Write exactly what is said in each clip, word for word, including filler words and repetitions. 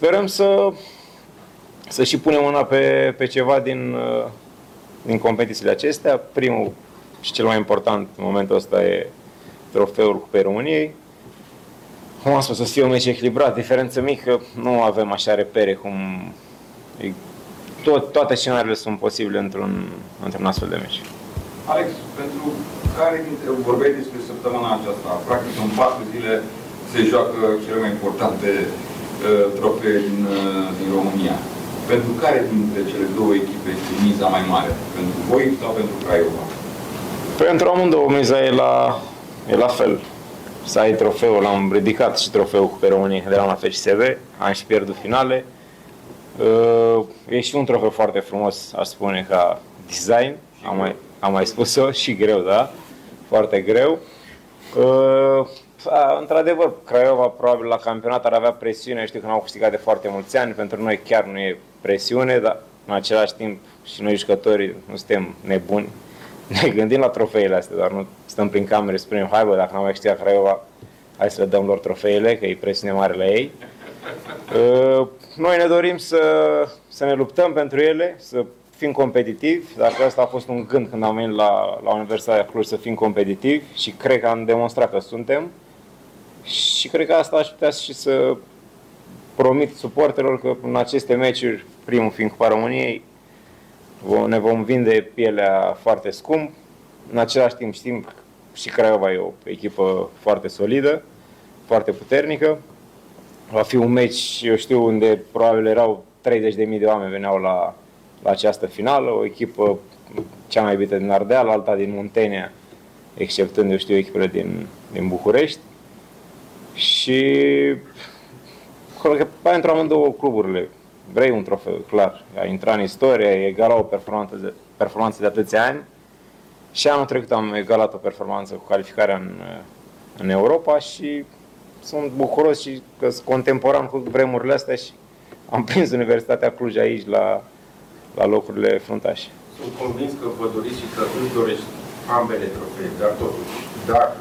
sperăm să, să și punem mâna pe, pe ceva din, din competițiile acestea. Primul și cel mai important în momentul ăsta e trofeul Cupei României. Cum am spus, să fie un meci echilibrat, diferență mică, nu avem așa repere cum... E, tot, toate scenariile sunt posibile într-un, într-un astfel de meci. Alex, pentru care dintre, vorbeai despre săptămâna aceasta, practic în patru zile se joacă cele mai importante uh, trofee din, uh, din România. Pentru care dintre cele două echipe este miza mai mare? Pentru voi sau pentru Craiova? Pentru amândouă miza e la, e la fel. Să ai trofeul, am ridicat și trofeul Cupei României de la F C S B, am și pierdut finale. Uh, e și un trofeu foarte frumos, aș spune, ca design, am mai, am mai spus-o, și greu, da? Foarte greu. Uh, într-adevăr, Craiova probabil la campionat ar avea presiune, știu că n-au câștigat de foarte mulți ani, pentru noi chiar nu e presiune, dar în același timp și noi jucătorii nu suntem nebuni. Ne gândim la trofeele astea, dar nu stăm prin camere și spunem, hai bă, dacă n-am mai câștigat Craiova, hai să le dăm lor trofeele, că e presiune mare la ei. Uh, noi ne dorim să, să ne luptăm pentru ele, să fim competitivi. Dacă asta a fost un gând când am venit la, la Universitatea Cluj, să fim competitivi, și cred că am demonstrat că suntem. Și cred că asta aș putea și să promit suporterilor că în aceste meciuri, primul fiind Cupa României, ne vom vinde pielea foarte scump. În același timp știm și Craiova e o echipă foarte solidă, foarte puternică. Va fi un meci, eu știu, unde probabil erau treizeci de mii de oameni veneau la, la această finală, o echipă cea mai iubită din Ardeal, alta din Muntenia, exceptând, eu știu, echipele din, din București. Și cred că pentru amândouă cluburile vrei un trofeu, clar. A intrat în istorie, a egalat o performanță de, performanță de atâția ani. Și anul trecut am egalat o performanță cu calificarea în, în Europa și sunt bucuros și că sunt contemporan cu vremurile astea și am prins Universitatea Cluj aici la, la locurile fruntașe. Sunt convins că vă doriți și că îți dorești ambele trofee, dar totuși, dacă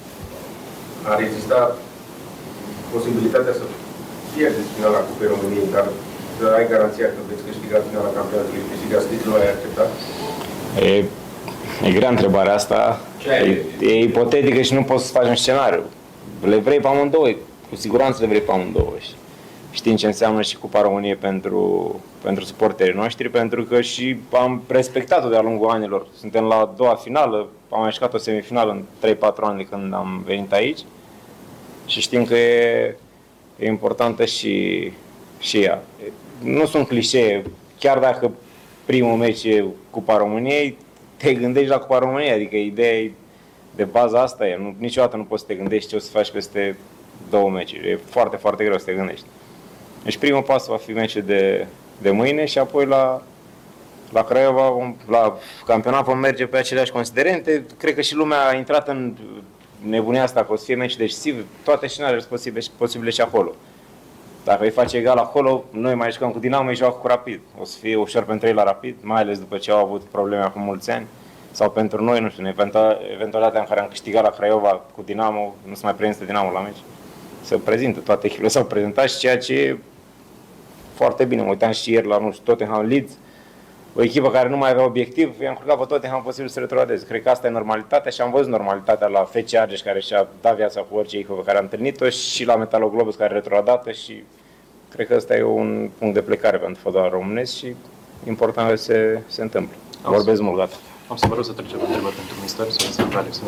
ar exista posibilitatea să pierdeți finala Cupei României, dar să ai garanția că veți câștiga finala campionatului, câștigați titlul, ai acceptat? E, e grea întrebarea asta. E, e ipotetică și nu poți să faci un scenariu. Le vrei pe amândouă, cu siguranță le vrei pe amândouă. Știm ce înseamnă și Cupa României pentru, pentru suporterii noștri, pentru că și am respectat-o de-a lungul anilor. Suntem la a doua finală, am mai jucat o semifinală în trei patru ani de când am venit aici și știm că e, e importantă și, și ea. Nu sunt clișee, chiar dacă primul meci e Cupa României, te gândești la Cupa României, adică ideea e de bază asta e, nu, niciodată nu poți să te gândești ce o să faci peste două meciuri, e foarte, foarte greu să te gândești. Deci primul pas va fi meciul de, de mâine și apoi la, la Craiova, la campionat vom merge pe aceleași considerente. Cred că și lumea a intrat în nebunia asta că o să fie meci decisiv, toate scenariile sunt posibile, posibile și acolo. Dacă îi face egal acolo, noi mai jucăm cu Dinamo, ei joacă cu Rapid. O să fie ușor pentru ei la Rapid, mai ales după ce au avut probleme acum mulți ani. Sau pentru noi, nu știu, în eventualitatea în care am câștigat la Craiova cu Dinamo, nu se mai prezintă Dinamo la meci. Se prezintă, toate echipele s-au prezentat și ceea ce e foarte bine. Mă uitam și ieri la, nu știu, Tottenham Leeds, o echipă care nu mai avea obiectiv, i-am curcat pe Tottenham posibil să retrogradeze. Cred că asta e normalitatea și am văzut normalitatea la F C Argeș, care și-a dat viața cu orice echipă pe care am întâlnit-o, și la Metaloglobus, care a retrogradat, și cred că ăsta e un punct de plecare pentru fotbalul românesc și important că se, se întâmplă. Vorbesc mult, gata. Am să vă rog să trecem la întrebări pentru mister, să ne să Alex.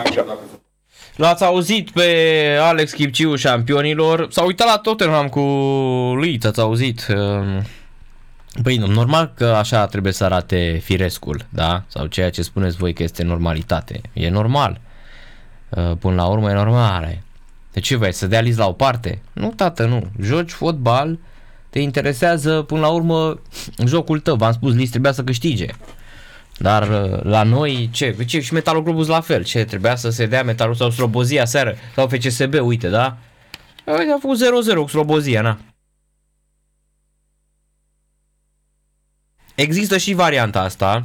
L-ați auzit pe Alex Chipciu, șampionilor. S-a uitat la Tottenham cu Leeds, ați auzit? Păi, normal că așa trebuie să arate firescul, da? Sau ceea ce spuneți voi că este normalitate. E normal. Până la urmă e normal. De ce vrei, să dea Leeds la o parte? Nu, tată, nu. Joci fotbal, te interesează până la urmă jocul tău. V-am spus, Leeds trebuia să câștige. Dar la noi, ce? ce? Și Metaloglobus la fel. Ce? Trebuia să se dea Metalul sau Slobozia seară? Sau F C S B, uite, da? Uite, a fost zero zero cu Slobozia, na. Există și varianta asta.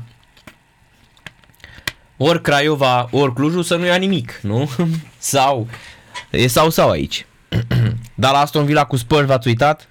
Ori Craiova, ori Clujul să nu ia nimic, nu? Sau, e sau sau aici. Dar la Aston Villa cu Spurs v-ați uitat?